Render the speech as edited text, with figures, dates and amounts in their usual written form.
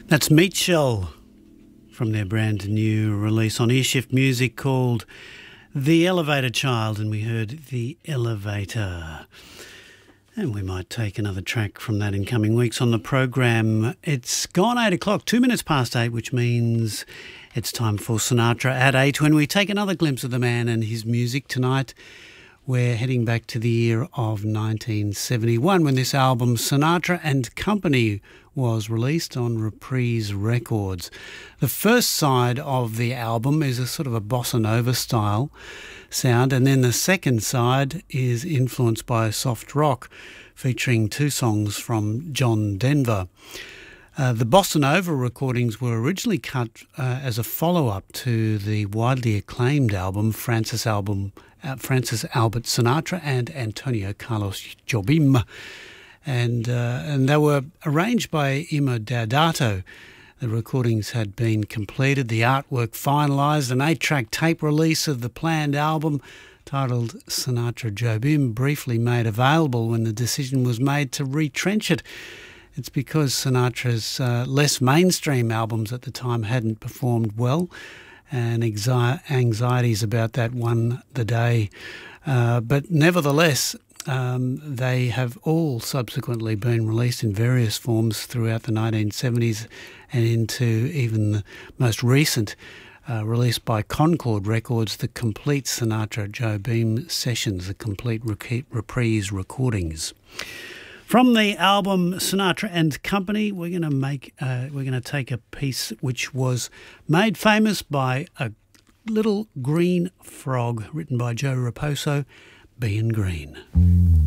That's Meat Shell from their brand new release on Earshift Music called The Elevator Child, and we heard The Elevator. And we might take another track from that in coming weeks on the program. It's gone 8 o'clock, 2 minutes past 8, which means it's time for Sinatra at 8 when we take another glimpse of the man and his music. Tonight we're heading back to the year of 1971 when this album Sinatra and Company was released on Reprise Records. The first side of the album is a sort of a bossa nova style sound, and then the second side is influenced by soft rock, featuring two songs from John Denver. The bossa nova recordings were originally cut as a follow-up to the widely acclaimed album Francis Albert Sinatra and Antonio Carlos Jobim. And they were arranged by Imo Deodato. The recordings had been completed, the artwork finalised, an 8-track tape release of the planned album titled Sinatra Jobim briefly made available when the decision was made to retrench it. It's because Sinatra's less mainstream albums at the time hadn't performed well, and anxieties about that won the day. But nevertheless, they have all subsequently been released in various forms throughout the 1970s and into even the most recent release by Concord Records, the complete Sinatra Jobim sessions, the complete reprise recordings. From the album Sinatra and Company, we're going to take a piece which was made famous by a little green frog, written by Joe Raposo, Being Green.